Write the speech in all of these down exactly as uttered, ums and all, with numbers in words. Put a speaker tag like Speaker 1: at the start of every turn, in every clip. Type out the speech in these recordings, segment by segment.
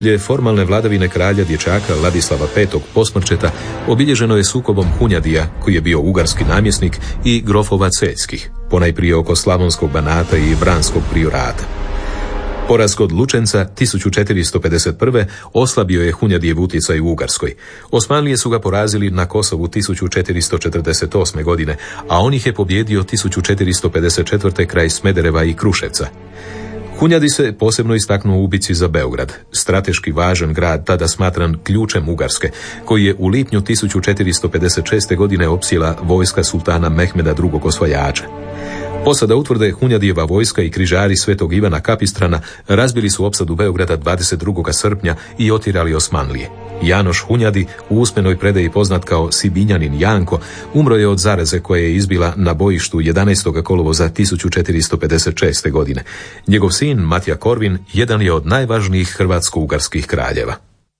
Speaker 1: Lje formalne vladavine kralja dječaka Ladislava petog Posmrčeta obilježeno je sukobom Hunjadija, koji je bio ugarski namjesnik, i grofova Celjskih, ponajprije oko Slavonskog Banata i Vranskog priorata. Poraz kod Lučenca tisuću četiristo pedeset prve oslabio je Hunjadijev utjecaj u Ugarskoj. Osmanlije su ga porazili na Kosovu tisuću četiristo četrdeset osme. godine, a on ih je pobjedio tisuću četiristo pedeset četvrte kraj Smedereva i Kruševca. Hunjadi se posebno istaknuo u bici za Beograd, strateški važan grad tada smatran ključem Ugarske, koji je u lipnju tisuću četiristo pedeset šeste. godine opsjela vojska sultana Mehmeda drugog osvajača. Posada utvrde Hunjadijeva vojska i križari Svetog Ivana Kapistrana razbili su opsadu Beograda dvadeset drugog srpnja i otjerali Osmanlije. Janoš Hunjadi, u usmenoj predaji poznat kao Sibinjanin Janko, umro je od zaraze koja je izbila na bojištu jedanaestog kolovoza tisuću četiristo pedeset šeste. godine. Njegov sin Matija Korvin jedan je od najvažnijih hrvatsko-ugarskih kraljeva.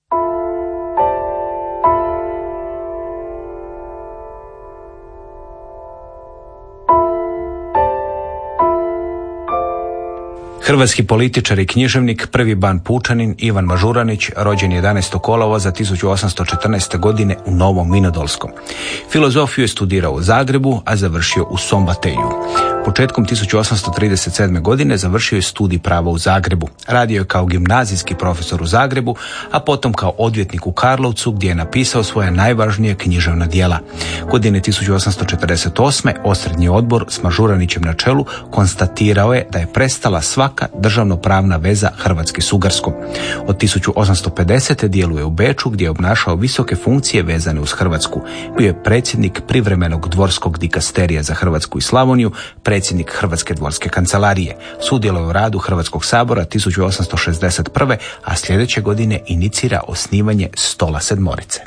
Speaker 2: Hrvatski političar i književnik, prvi ban pučanin Ivan Mažuranić, rođen jedanaestog kolovoza tisuću osamsto četrnaeste. godine u Novom Vinodolskom. Filozofiju je studirao u Zagrebu, a završio u Sombateju. Početkom tisuću osamsto trideset sedme. godine završio je studij prava u Zagrebu. Radio je kao gimnazijski profesor u Zagrebu, a potom kao odvjetnik u Karlovcu, gdje je napisao svoja najvažnija književna djela. Godine tisuću osamsto četrdeset osme. Osrednji odbor s Mažuranićem na čelu konstatirao je da je prestala svaka državnopravna veza Hrvatske s Ugarskom. Od tisuću osamsto pedesete. djeluje u Beču, gdje je obnašao visoke funkcije vezane uz Hrvatsku. Bio je predsjednik privremenog dvorskog dikasterija za Hrvatsku i Slavoniju, predsjednik Hrvatske dvorske kancelarije. Sudjelovao je u radu Hrvatskog sabora tisuću osamsto šezdeset prve. a sljedeće godine inicira osnivanje Stola sedmorice.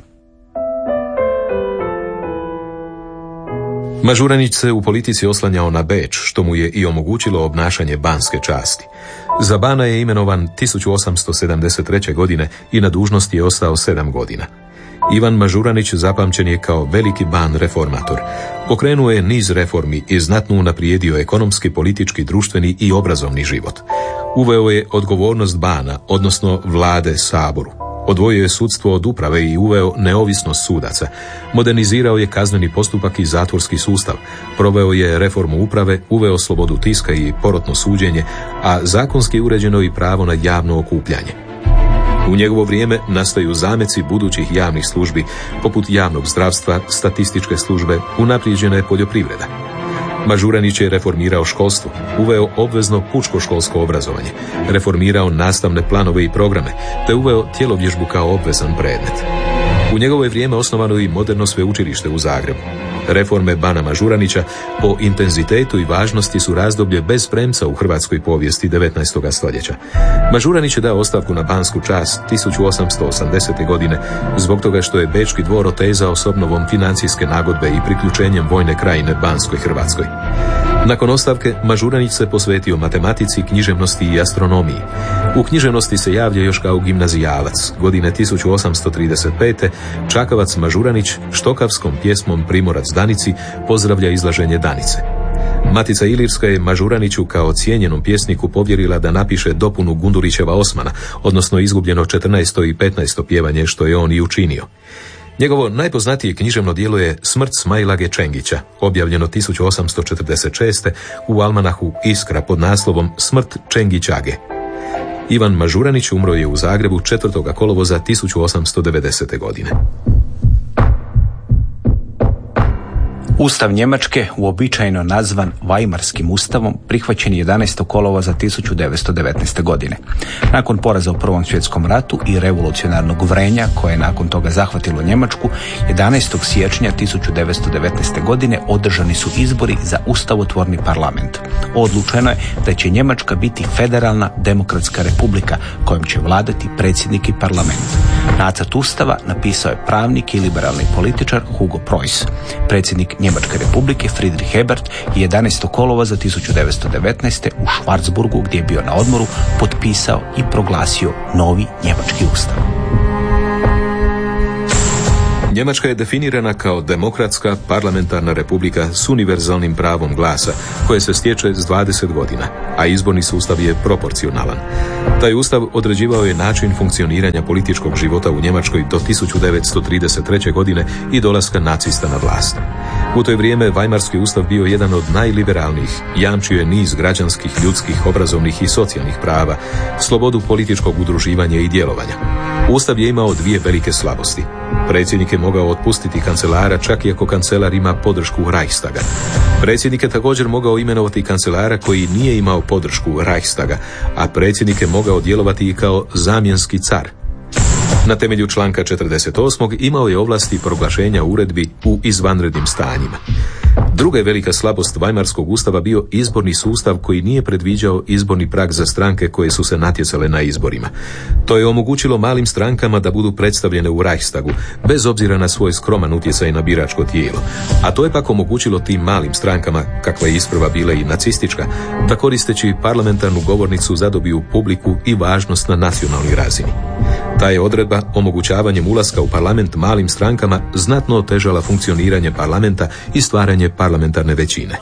Speaker 1: Mažuranić se u politici oslanjao na Beč, što mu je i omogućilo obnašanje banske časti. Za bana je imenovan tisuću osamsto sedamdeset treće. godine i na dužnosti je ostao sedam godina. Ivan Mažuranić zapamćen je kao veliki ban reformator. Pokrenuo je niz reformi i znatno unaprijedio ekonomski, politički, društveni i obrazovni život. Uveo je odgovornost bana, odnosno vlade saboru. Odvojio je sudstvo od uprave i uveo neovisnost sudaca. Modernizirao je kazneni postupak i zatvorski sustav. Proveo je reformu uprave, uveo slobodu tiska i porotno suđenje, a zakonski uređeno i pravo na javno okupljanje. U njegovo vrijeme nastaju zameci budućih javnih službi, poput javnog zdravstva, statističke službe, unaprijeđena je poljoprivreda. Mažuranić je reformirao školstvo, uveo obvezno pučko-školsko obrazovanje, reformirao nastavne planove i programe, te uveo tjelovježbu kao obvezan predmet. U njegovo je vrijeme osnovano i moderno sveučilište u Zagrebu. Reforme bana Mažuranića po intenzitetu i važnosti su razdoblje bez premca u hrvatskoj povijesti devetnaestog stoljeća. Mažuranić je dao ostavku na bansku čast tisuću osamsto osamdesete. godine zbog toga što je Bečki dvor otezao s obnovom financijske nagodbe i priključenjem vojne krajine Banskoj Hrvatskoj. Nakon ostavke, Mažuranić se posvetio matematici, književnosti i astronomiji. U književnosti se javlja još kao gimnazijalac. Godine tisuću osamsto trideset pete. Čakavac Mažuranić štokavskom pjesmom Primorac Danici pozdravlja izlaženje Danice. Matica Ilirska je Mažuraniću kao cijenjenom pjesniku povjerila da napiše dopunu Gundulićeva Osmana, odnosno izgubljeno četrnaesto i petnaesto pjevanje, što je on i učinio. Njegovo najpoznatije književno djelo je Smrt Smajlage Čengića, objavljeno tisuću osamsto četrdeset šeste. u almanahu Iskra pod naslovom Smrt Čengićage. Ivan Mažuranić umro je u Zagrebu četvrtog kolovoza tisuću osamsto devedesete. godine.
Speaker 2: Ustav Njemačke, uobičajeno nazvan Vajmarskim ustavom, prihvaćen je jedanaestog kolovoza tisuću devetsto devetnaeste. godine. Nakon poraza u Prvom svjetskom ratu i revolucionarnog vrenja, koje je nakon toga zahvatilo Njemačku, jedanaestog siječnja tisuću devetsto devetnaeste. godine održani su izbori za ustavotvorni parlament. Odlučeno je da će Njemačka biti federalna demokratska republika kojom će vladati predsjednik i parlament. Nacrt ustava napisao je pravnik i liberalni političar Hugo Preuss. Predsjednik Njemačke republike Friedrich Ebert je jedanaestog kolovoza tisuću devetsto devetnaeste. u Schwarzburgu, gdje je bio na odmoru, potpisao i proglasio novi njemački ustav.
Speaker 1: Njemačka je definirana kao demokratska parlamentarna republika s univerzalnim pravom glasa, koje se stječe s dvadeset godina. a izborni sustav je proporcionalan. Taj ustav određivao je način funkcioniranja političkog života u Njemačkoj do tisuću devetsto trideset treće. godine i dolaska nacista na vlast. U to je vrijeme Vajmarski ustav bio jedan od najliberalnijih, jamčio je niz građanskih, ljudskih, obrazovnih i socijalnih prava, slobodu političkog udruživanja i djelovanja. Ustav je imao dvije velike slabosti. Predsjednik je mogao otpustiti kancelara čak i ako kancelar ima podršku Reichstaga. Predsjednik je također mogao imenovati kancelara koji nije imao podršku Reichstaga, a predsjednik je mogao djelovati i kao zamjenski car. Na temelju članka četrdeset osmog imao je ovlasti proglašenja uredbi u izvanrednim stanjima. Druga je velika slabost Vajmarskog ustava bio izborni sustav koji nije predviđao izborni prag za stranke koje su se natjecale na izborima. To je omogućilo malim strankama da budu predstavljene u Reichstagu, bez obzira na svoj skroman utjecaj na biračko tijelo. A to je pak omogućilo tim malim strankama, kakva je isprva bila i nacistička, da koristeći parlamentarnu govornicu zadobiju publiku i važnost na nacionalnoj razini. Ta je odredba omogućavanjem ulaska u parlament malim strankama znatno otežala funkcioniranje parlamenta i stvaranje parlamentarne većine.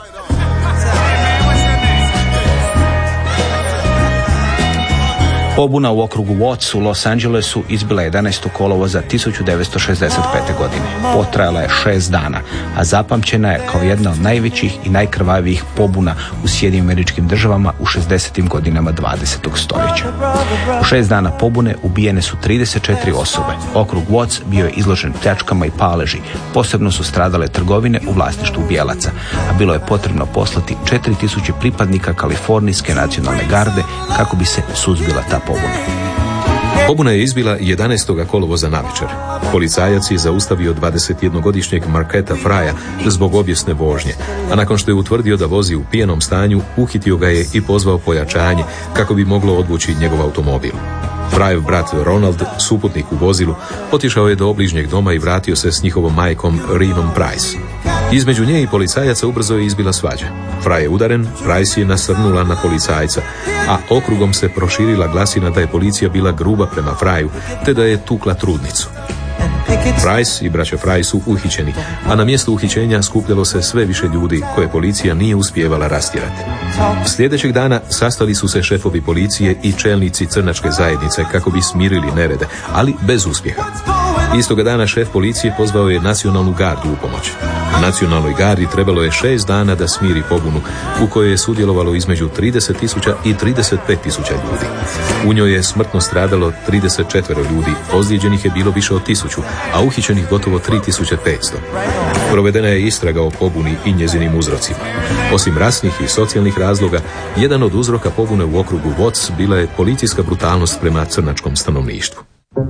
Speaker 2: Pobuna u okrugu Watts u Los Angelesu izbila jedanaestog kolovoza tisuću devetsto šezdeset pete. godine. Potrajala je šest dana, a zapamćena je kao jedna od najvećih i najkrvavijih pobuna u Sjedinjenim Američkim Državama u šezdesetim godinama dvadesetog stoljeća. U šest dana pobune ubijene su trideset četiri osobe. Okrug Watts bio je izložen pljačkama i paleži. Posebno su stradale trgovine u vlasništvu bijelaca, a bilo je potrebno poslati četiri tisuće pripadnika Kalifornijske nacionalne garde kako bi se suzbila ta pobuna.
Speaker 1: Pobuna je izbila jedanaestog kolovoza navečer. Policajac je zaustavio dvadesetjednogodišnjeg Marketa Frya zbog obijesne vožnje, a nakon što je utvrdio da vozi u pijanom stanju, uhitio ga je i pozvao pojačanje kako bi moglo odvući njegov automobil. Fryev brat Ronald, suputnik u vozilu, otišao je do obližnjeg doma i vratio se s njihovom majkom Rinom Price. Između nje i policajaca ubrzo je izbila svađa. Fry je udaren, Price je nasrnula na policajca, a okrugom se proširila glasina da je policija bila gruba prema Fryu, te da je tukla trudnicu. Price i braća Fry su uhićeni, a na mjestu uhićenja skupljalo se sve više ljudi koje policija nije uspijevala rastjerati. Sljedećeg dana sastali su se šefovi policije i čelnici crnačke zajednice kako bi smirili nerede, ali bez uspjeha. Istoga dana šef policije pozvao je nacionalnu gardu u pomoć. Nacionalnoj gardi trebalo je šest dana da smiri pobunu, u kojoj je sudjelovalo između trideset tisuća i trideset pet tisuća ljudi. U njoj je smrtno stradalo trideset četiri ljudi, ozlijeđenih je bilo više od tisuću, a uhićenih gotovo tri tisuće petsto. Provedena je istraga o pobuni i njezinim uzrocima. Osim rasnih i socijalnih razloga, jedan od uzroka pobune u okrugu Watts bila je policijska brutalnost prema crnačkom stanovništvu.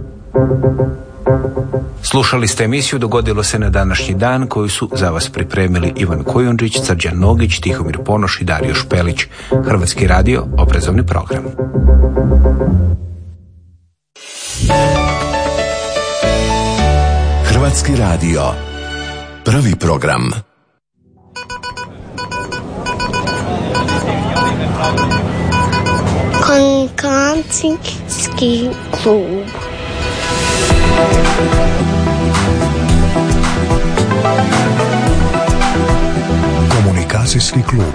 Speaker 2: Slušali ste emisiju Dogodilo se na današnji dan koju su za vas pripremili Ivan Kujundžić, Srđan Nogić, Tihomir Ponoš i Dario Špelić. Hrvatski radio, obrazovni program.
Speaker 3: Hrvatski radio, prvi program.
Speaker 4: Komunikacijski klub.
Speaker 3: Komunikacijski klub.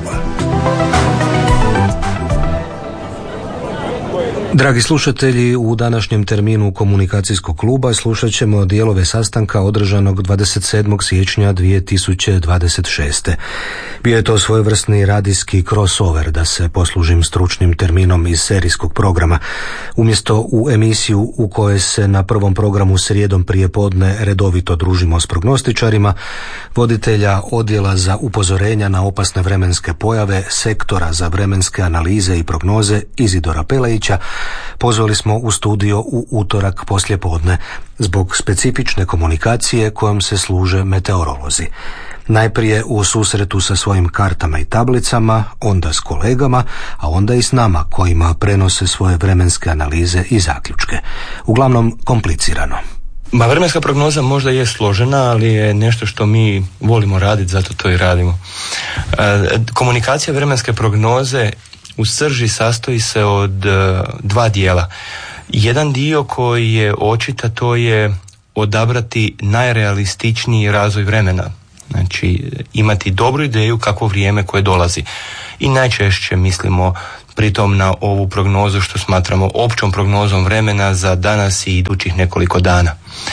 Speaker 5: Dragi slušatelji, u današnjem terminu Komunikacijskog kluba slušat ćemo dijelove sastanka održanog dvadeset sedmog siječnja dvije tisuće dvadeset šeste. Bio je to svojevrsni radijski crossover, da se poslužim stručnim terminom iz serijskog programa. Umjesto u emisiju u kojoj se na prvom programu srijedom prije podne redovito družimo s prognostičarima, voditelja odjela za upozorenja na opasne vremenske pojave sektora za vremenske analize i prognoze Izidora Pelajića, pozvali smo u studio u utorak poslijepodne zbog specifične komunikacije kojom se služe meteorolozi. Najprije u susretu sa svojim kartama i tablicama, onda s kolegama, a onda i s nama kojima prenose svoje vremenske analize i zaključke. Uglavnom komplicirano.
Speaker 6: Ma, vremenska prognoza možda je složena, ali je nešto što mi volimo raditi, zato to i radimo. E, komunikacija vremenske prognoze u srži sastoji se od uh, dva dijela. Jedan dio koji je očita, to je odabrati najrealističniji razvoj vremena. Znači, imati dobru ideju kakvo vrijeme koje dolazi. i najčešće mislimo pritom na ovu prognozu što smatramo općom prognozom vremena za danas i idućih nekoliko dana.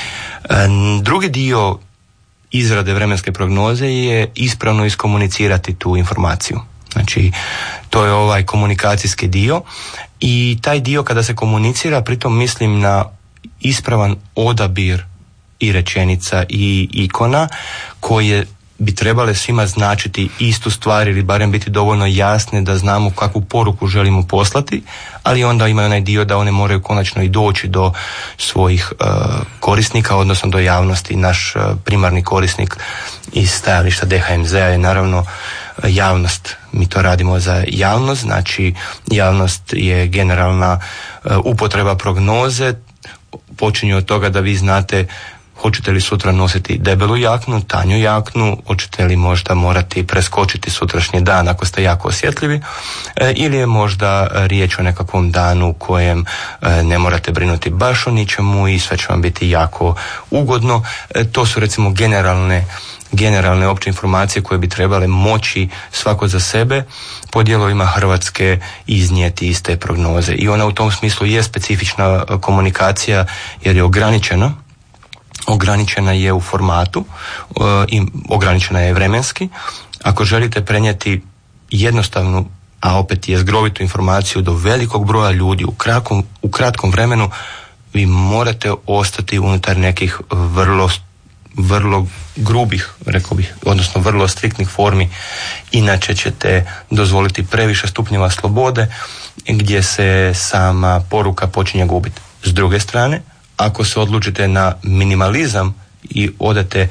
Speaker 6: Drugi dio izrade vremenske prognoze je ispravno iskomunicirati tu informaciju. Znači, to je ovaj komunikacijski dio i taj dio kada se komunicira, pritom mislim na ispravan odabir i rečenica i ikona koje bi trebale svima značiti istu stvar ili barem biti dovoljno jasne da znamo kakvu poruku želimo poslati, ali onda ima onaj dio da one moraju konačno i doći do svojih uh, korisnika, odnosno do javnosti. Naš uh, primarni korisnik iz stajališta D H M Z-a je naravno javnost. Mi to radimo za javnost, znači javnost je generalna uh, upotreba prognoze, počinje od toga da vi znate hoćete li sutra nositi debelu jaknu, tanju jaknu, hoćete li možda morati preskočiti sutrašnji dan ako ste jako osjetljivi, e, ili je možda riječ o nekakvom danu u kojem e, ne morate brinuti baš o ničemu i sve će vam biti jako ugodno. E, to su recimo generalne generalne opće informacije koje bi trebale moći svako za sebe po dijelovima Hrvatske iznijeti iz te prognoze. I ona u tom smislu je specifična komunikacija jer je ograničena. Ograničena je u formatu i ograničena je vremenski. Ako želite prenijeti jednostavnu, a opet je zgrovitu informaciju do velikog broja ljudi u kratkom, u kratkom vremenu, vi morate ostati unutar nekih vrlo, vrlo grubih, rekao bih, odnosno vrlo striktnih formi, inače ćete dozvoliti previše stupnjeva slobode gdje se sama poruka počinje gubiti. S druge strane, ako se odlučite na minimalizam i odete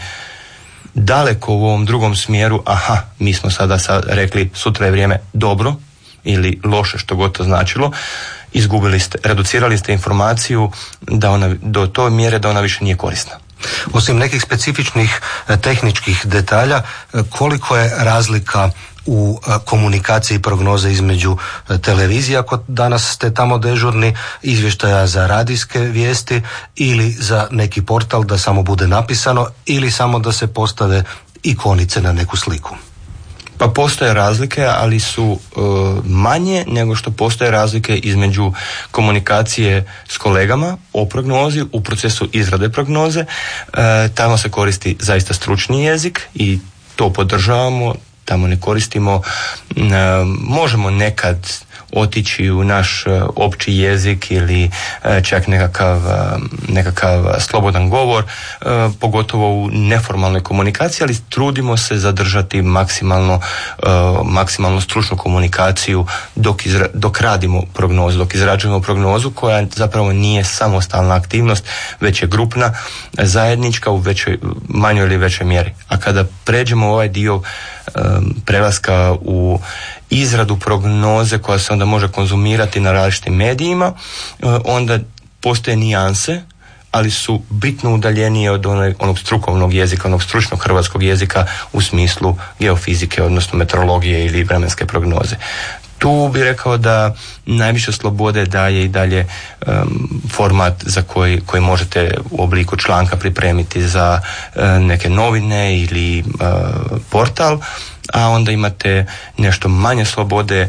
Speaker 6: daleko u ovom drugom smjeru, aha, mi smo sada sad rekli sutra je vrijeme dobro ili loše, što god to značilo, izgubili ste, reducirali ste informaciju da ona, do toj mjere da ona više nije korisna.
Speaker 5: Osim nekih specifičnih tehničkih detalja, koliko je razlika u komunikaciji prognoze između televizije, ako danas ste tamo dežurni, izvještaja za radijske vijesti ili za neki portal da samo bude napisano ili samo da se postave ikonice na neku sliku?
Speaker 6: Pa postoje razlike, ali su e, manje nego što postoje razlike između komunikacije s kolegama o prognozi u procesu izrade prognoze. E, tamo se koristi zaista stručni jezik i to podržavamo. Tamo ne koristimo, e, možemo nekad otići u naš e, opći jezik ili e, čak nekakav, e, nekakav slobodan govor, e, pogotovo u neformalnoj komunikaciji, ali trudimo se zadržati maksimalno, e, maksimalno stručnu komunikaciju dok, izra, dok radimo prognozu, dok izrađujemo prognozu koja zapravo nije samostalna aktivnost, već je grupna, zajednička u većoj, manjoj ili većoj mjeri. A kada pređemo ovaj dio e, prelaska u izradu prognoze koja se onda može konzumirati na različitim medijima, onda postoje nijanse, ali su bitno udaljenije od onog, onog strukovnog jezika, onog stručnog hrvatskog jezika u smislu geofizike, odnosno meteorologije ili vremenske prognoze. Tu bih rekao da najviše slobode daje i dalje um, format za koji, koji možete u obliku članka pripremiti za uh, neke novine ili uh, portal, a onda imate nešto manje slobode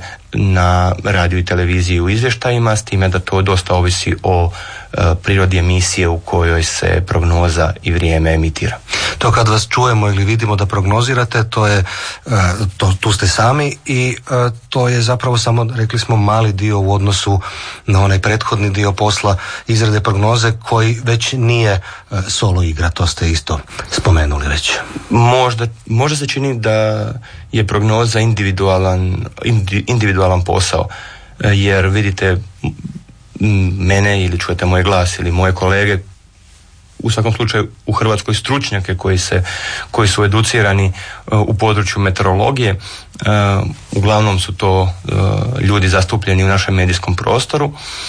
Speaker 6: na radiju i televiziji u izvještajima, s time da to dosta ovisi o e, prirodi emisije u kojoj se prognoza i vrijeme emitira.
Speaker 5: To kad vas čujemo ili vidimo da prognozirate, to je, e, to, tu ste sami i e, to je zapravo samo, rekli smo, mali dio u odnosu na onaj prethodni dio posla izrade prognoze koji već nije e, solo igra, to ste isto spomenuli već.
Speaker 6: Možda, možda se čini da je prognoza individualan, individualan posao, jer vidite mene ili čujete moj glas ili moje kolege, u svakom slučaju u Hrvatskoj stručnjake koji, se, koji su educirani u području meteorologije, uglavnom su to ljudi zastupljeni u našem medijskom prostoru,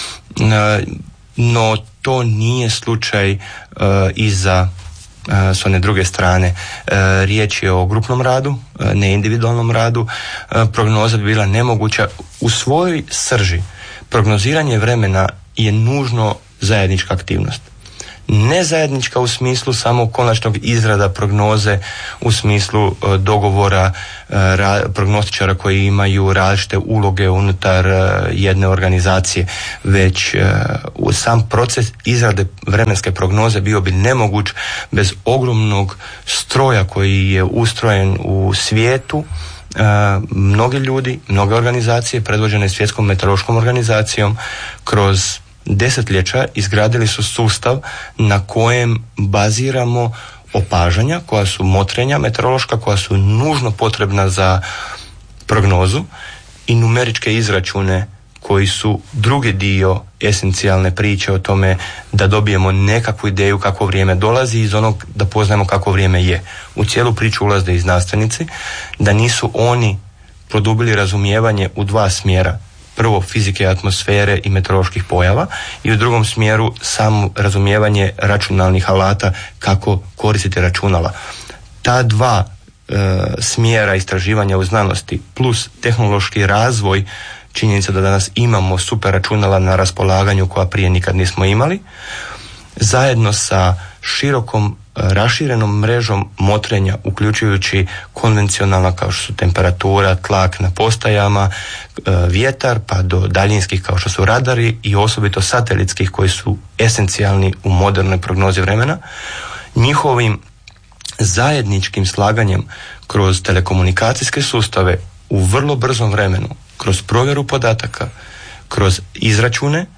Speaker 6: no to nije slučaj i za s one druge strane. Riječ je o grupnom radu, ne individualnom radu. Prognoza bi bila nemoguća. U svojoj srži prognoziranje vremena je nužno zajednička aktivnost. ne zajednička u smislu samo konačnog izrada prognoze, u smislu e, dogovora e, ra, prognostičara koji imaju različite uloge unutar e, jedne organizacije, već e, u sam proces izrade vremenske prognoze bio bi nemoguć bez ogromnog stroja koji je ustrojen u svijetu. Uh, mnogi ljudi, mnoge organizacije predvođene Svjetskom meteorološkom organizacijom kroz desetljeća izgradili su sustav na kojem baziramo opažanja koja su motrenja meteorološka, koja su nužno potrebna za prognozu, i numeričke izračune koji su drugi dio esencijalne priče o tome da dobijemo nekakvu ideju kako vrijeme dolazi, iz onog da poznajemo kako vrijeme je. U cijelu priču ulaze i znanstvenici, da nisu oni produbili razumijevanje u dva smjera. Prvo, fizike atmosfere i meteoroloških pojava, i u drugom smjeru samo razumijevanje računalnih alata, kako koristiti računala. Ta dva e, smjera istraživanja u znanosti plus tehnološki razvoj, činjenica da danas imamo super računala na raspolaganju koja prije nikad nismo imali, zajedno sa širokom raširenom mrežom motrenja, uključujući konvencionalna kao što su temperatura, tlak na postajama, vjetar, pa do daljinskih kao što su radari i osobito satelitskih koji su esencijalni u modernoj prognozi vremena, njihovim zajedničkim slaganjem kroz telekomunikacijske sustave u vrlo brzom vremenu, kroz provjeru podataka, kroz izračune,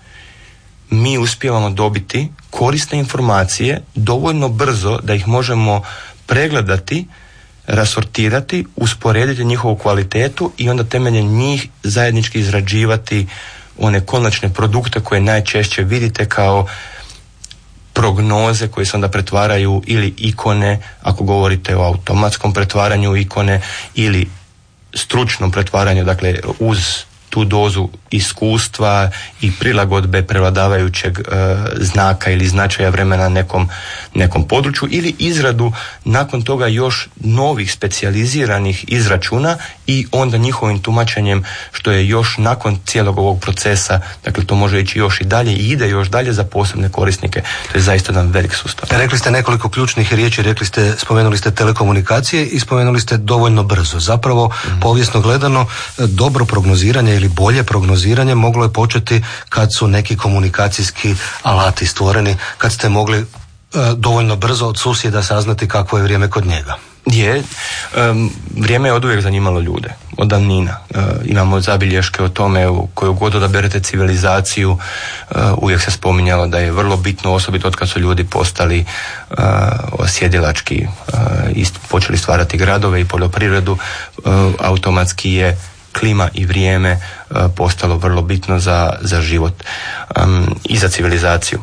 Speaker 6: mi uspijevamo dobiti korisne informacije dovoljno brzo da ih možemo pregledati, rasortirati, usporediti njihovu kvalitetu i onda temeljem njih zajednički izrađivati one konačne produkte koje najčešće vidite kao prognoze koje se onda pretvaraju ili ikone, ako govorite o automatskom pretvaranju ikone, ili stručnom pretvaranju, dakle uz tu dozu iskustva i prilagodbe prevladavajućeg e, znaka ili značaja vremena nekom, nekom području, ili izradu nakon toga još novih specijaliziranih izračuna i onda njihovim tumačenjem, što je još nakon cijelog ovog procesa, dakle to može ići još i dalje i ide još dalje za posebne korisnike. To je zaista jedan velik sustav.
Speaker 5: Rekli ste nekoliko ključnih riječi, rekli ste, spomenuli ste telekomunikacije i spomenuli ste dovoljno brzo. Zapravo, mm. povijesno gledano, dobro prognoziranje ili bolje prognoziranje moglo je početi kad su neki komunikacijski alati stvoreni, kad ste mogli e, dovoljno brzo od susjeda saznati kakvo je vrijeme kod njega.
Speaker 6: Je, um, vrijeme je oduvijek zanimalo ljude, od davnina. Uh, imamo zabilješke o tome u koju god odaberete civilizaciju, uh, uvijek se spominjalo da je vrlo bitno, osobito od kad su ljudi postali uh, osjedilački uh, i počeli stvarati gradove i poljoprivredu, uh, automatski je klima i vrijeme uh, postalo vrlo bitno za, za život um, i za civilizaciju.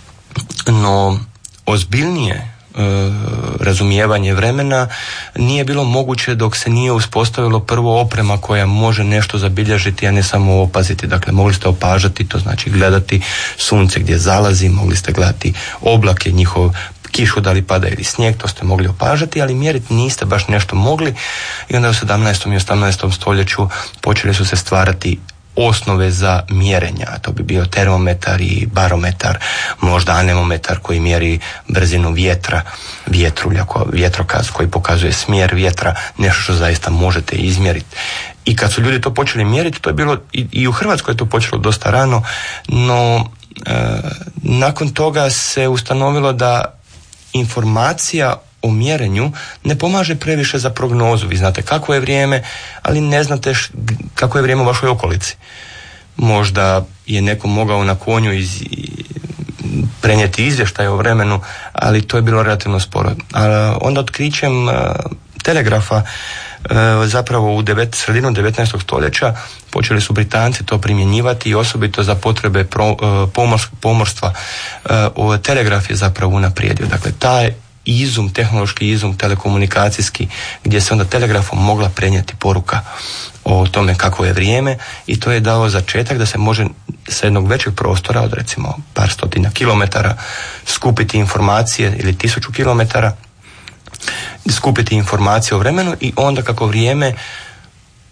Speaker 6: No, ozbiljnije razumijevanje vremena nije bilo moguće dok se nije uspostavilo prvo oprema koja može nešto zabilježiti, a ne samo opaziti. Dakle, mogli ste opažati, to znači gledati sunce gdje zalazi, mogli ste gledati oblake, njihov kišu da li pada ili snijeg, to ste mogli opažati, ali mjeriti niste baš nešto mogli. I onda u sedamnaestom i osamnaestom stoljeću počeli su se stvarati osnove za mjerenja. To bi bio termometar i barometar, možda anemometar koji mjeri brzinu vjetra, vjetrulja, vjetrokaz koji pokazuje smjer vjetra, nešto što zaista možete izmjeriti. I kad su ljudi to počeli mjeriti, to je bilo i, i u Hrvatskoj je to počelo dosta rano, no e, nakon toga se ustanovilo da informacija o mjerenju ne pomaže previše za prognozu. Vi znate kako je vrijeme, ali ne znate š, kako je vrijeme u vašoj okolici. Možda je neko mogao na konju iz, prenijeti izvještaj o vremenu, ali to je bilo relativno sporo. A onda otkrićem uh, telegrafa uh, zapravo u devet, sredinu devetnaestog stoljeća počeli su Britanci to primjenjivati i osobito za potrebe pro, uh, pomors, pomorstva. Uh, telegraf je zapravo unaprijedio. Dakle, taj izum, tehnološki izum, telekomunikacijski, gdje se onda telegrafom mogla prenijeti poruka o tome kako je vrijeme, i to je dao začetak da se može sa jednog većeg prostora, od recimo par stotina kilometara, skupiti informacije, ili tisuću kilometara, skupiti informacije o vremenu i onda kako vrijeme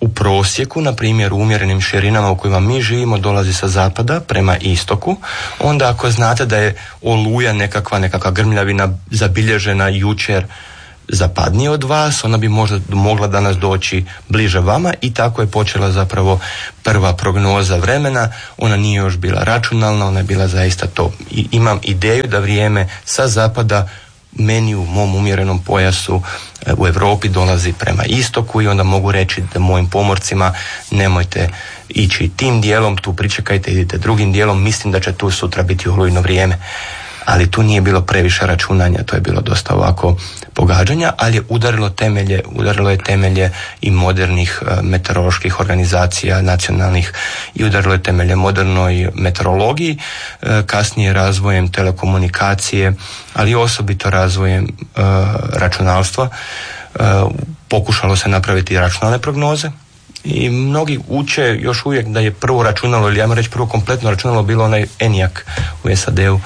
Speaker 6: u prosjeku, na primjer u umjerenim širinama u kojima mi živimo, dolazi sa zapada prema istoku, onda ako znate da je oluja nekakva, nekakva grmljavina zabilježena jučer zapadnije od vas, ona bi možda mogla danas doći bliže vama i tako je počela zapravo prva prognoza vremena. Ona nije još bila računalna, ona je bila zaista to. I imam ideju da vrijeme sa zapada meni u mom umjerenom pojasu u Europi dolazi prema istoku i onda mogu reći da mojim pomorcima nemojte ići tim dijelom, tu pričekajte, idite drugim dijelom, mislim da će tu sutra biti olujno vrijeme. Ali tu nije bilo previše računanja, to je bilo dosta ovako pogađanja, ali je udarilo temelje, udarilo je temelje i modernih meteoroloških organizacija nacionalnih i udarilo je temelje modernoj meteorologiji, kasnije razvojem telekomunikacije, ali osobito razvojem računalstva. Pokušalo se napraviti računalne prognoze i mnogi uče još uvijek da je prvo računalo, ili ja reći prvo kompletno računalo bilo onaj ENIAC u S A D-u.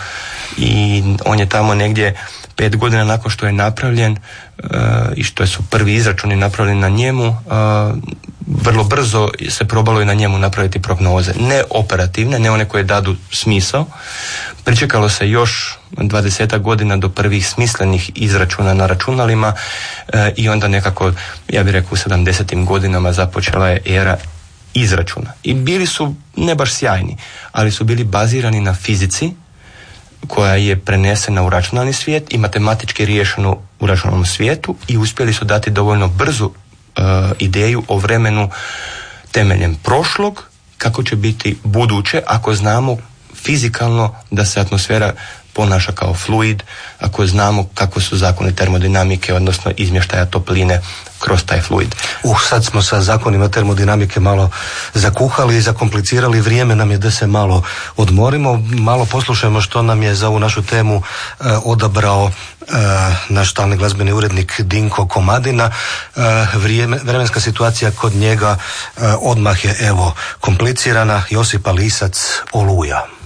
Speaker 6: I on je tamo negdje pet godina nakon što je napravljen uh, i što su prvi izračuni napravljeni na njemu, uh, vrlo brzo se probalo i na njemu napraviti prognoze. Ne operativne, ne one koje dadu smisao. Pričekalo se još dvadesetak godina do prvih smislenih izračuna na računalima uh, i onda nekako, ja bih rekao, u sedamdesetim godinama započela je era izračuna. I bili su ne baš sjajni, ali su bili bazirani na fizici koja je prenesena u računalni svijet i matematički riješeno u računalnom svijetu i uspjeli su dati dovoljno brzu uh, ideju o vremenu temeljem prošlog, kako će biti buduće ako znamo fizikalno da se atmosfera ponaša kao fluid, ako znamo kako su zakoni termodinamike, odnosno izmještaja topline kroz taj fluid.
Speaker 5: Uh, sad smo sa zakonima termodinamike malo zakuhali i zakomplicirali, vrijeme nam je da se malo odmorimo, malo poslušajmo što nam je za ovu našu temu uh, odabrao uh, naš stalni glazbeni urednik Dinko Komadina. Uh, vrijeme, vremenska situacija kod njega uh, odmah je evo komplicirana. Josipa Lisac, Oluja.